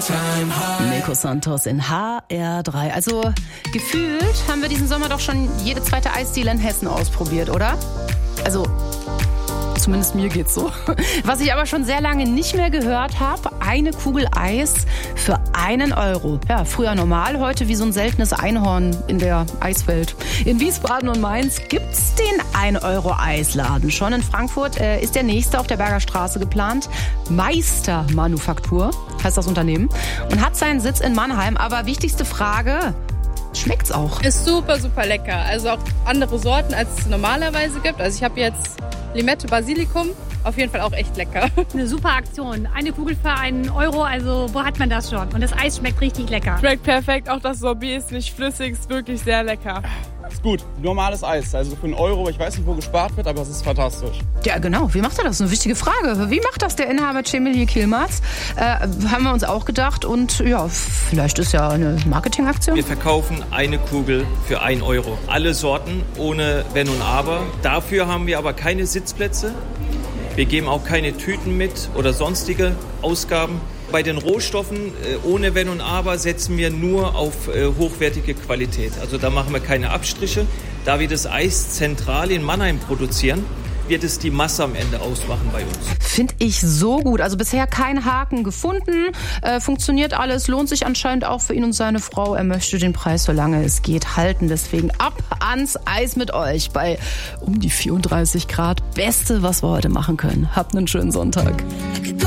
Nico Santos in HR3. Also gefühlt haben wir diesen Sommer doch schon jede zweite Eisdiele in Hessen ausprobiert, oder? Also zumindest mir geht's so. Was ich aber schon sehr lange nicht mehr gehört habe, eine Kugel Eis für 1 Euro. Ja, früher normal, heute wie so ein seltenes Einhorn in der Eiswelt. In Wiesbaden und Mainz gibt's den 1-Euro-Eisladen. Schon in Frankfurt ist der nächste auf der Berger Straße geplant. Meistermanufaktur heißt das Unternehmen und hat seinen Sitz in Mannheim. Aber wichtigste Frage: schmeckt's auch? Ist super, super lecker. Also auch andere Sorten, als es normalerweise gibt. Also ich habe jetzt Limette, Basilikum, auf jeden Fall auch echt lecker. Eine super Aktion. Eine Kugel für 1 Euro, also wo hat man das schon? Und das Eis schmeckt richtig lecker. Schmeckt perfekt, auch das Sorbet ist nicht flüssig, ist wirklich sehr lecker. Ist gut, normales Eis, also für 1 Euro, ich weiß nicht, wo gespart wird, aber es ist fantastisch. Ja, genau. Wie macht er das? Eine wichtige Frage. Wie macht das der Inhaber Cemilje Kielmatz? Haben wir uns auch gedacht und ja, vielleicht ist ja eine Marketingaktion. Wir verkaufen eine Kugel für 1 Euro. Alle Sorten, ohne Wenn und Aber. Dafür haben wir aber keine Sitzplätze. Wir geben auch keine Tüten mit oder sonstige Ausgaben. Bei den Rohstoffen, ohne Wenn und Aber, setzen wir nur auf hochwertige Qualität. Also da machen wir keine Abstriche. Da wir das Eis zentral in Mannheim produzieren, wird es die Masse am Ende ausmachen bei uns. Finde ich so gut. Also bisher kein Haken gefunden. Funktioniert alles, lohnt sich anscheinend auch für ihn und seine Frau. Er möchte den Preis, solange es geht, halten. Deswegen ab ans Eis mit euch bei um die 34 Grad. Beste, was wir heute machen können. Habt einen schönen Sonntag.